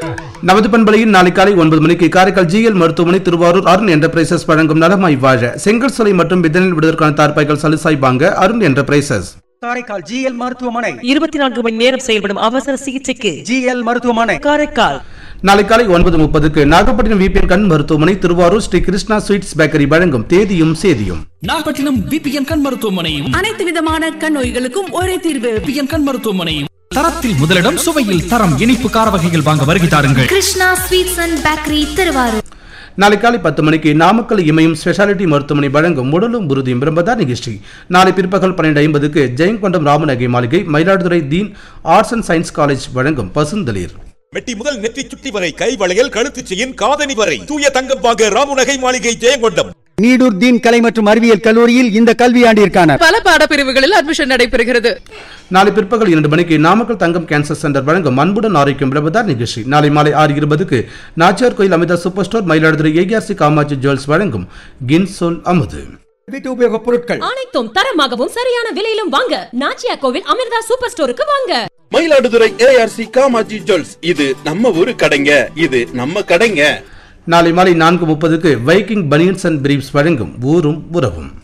நமது பண்பலையில் நாளை காலை 9 மணிக்கு காரைக்கால் ஜிஎல் மருத்துவமனை திருவாரூர் அருண் என்டர்பிரைசஸ் வழங்கும் நலமாய் வாழ செங்கல் சோலை மற்றும் விதனில் விடுவதற்கான தார்பாய்கள் சலுசாய் வாங்க அருண் என்டர்பிரைசஸ். காரைக்கால் ஜிஎல் மருத்துவமனை 24 மணி நேரம் செயல்படும் அவசர சிகிச்சைக்கு ஜிஎல் மருத்துவமனை காரைக்கால். நாளை காலை 9:30க்கு நாகப்பட்டினம் விபிஎன் கண் மருத்துவமனை திருவாரூர் ஸ்ரீ கிருஷ்ணா ஸ்வீட்ஸ் பேக்கரி வழங்கும் தேதியும் சேதியும். நாகப்பட்டினம் விபிஎன் கண் மருத்துவமனையும் அனைத்து விதமான கண் நோய்களுக்கும் ஒரே தீர்வு. விபிஎன் கண் மருத்துவமனையும் தரத்தில் முதலிடம், சுவையில் தரம், இனிப்பு கார வகைகள் வாங்க வருகை தாருங்கள். Krishna sweets and bakery Thiruvarur. நாளை காலை 10 மணிக்கு நாமக்கல் இமயம் ஸ்பெஷாலிட்டி மருத்துவமனை வழங்கும் உடலும் உறுதியும் பிரம்மதா நிகழ்ச்சி. நாளை பிற்பகல் 12:50க்கு ஜெயங்கொண்டம் ராமநகை மாளிகை மயிலாடுதுறை தீன் ஆர்ட்ஸ் அண்ட் சயின்ஸ் காலேஜ் வழங்கும் பசுந்தளிர். மெட்டி முதல் நெற்றி சுட்டி வரை கை வளையல் கழுத்து செயின் காதணி வரை தூய தங்கம் வாங்க ராமநகை மாளிகை ஜெயங்கொண்டம். நீடூர் தீன் கலை மற்றும் அறிவியல் கல்லூரியில் இந்த கல்வியாண்டிற்கான பல பாடப்பிரிவுகளில் அட்மிஷன் நடைபெறுகிறது. நாளை பிற்பகல் 2 மணிக்கு நாமக்கல் தங்கம் கேன்சர் சென்டர் வழங்கும் அன்புடன் ஆரோக்கியம் பிரபதார் நிகழ்ச்சி. நாளை மாலை 6:20க்கு நாச்சியார் கோயில் Amita super store Mayiladuthurai ARC Kamakshi jewels வழங்கும் கின்சோல் அமுது. வீட்டு உபயோகப் பொருட்கள் அனைத்தும் தரமாகவும் சரியான விலையிலும் வாங்க நாச்சியார் கோவில் அமிர்தா சூப்பர் ஸ்டோருக்கு வாங்க. மயிலாடுதுறை ஏஆர்சி காமாட்சி ஜுவல்ஸ், இது நம்ம ஊரு கடைங்க, இது நம்ம கடைங்க. நாளை மாலை 4:30க்கு வைக்கிங் பனியன்ஸ் அண்ட் பிரீப்ஸ் வழங்கும் ஊரும் உறவும்.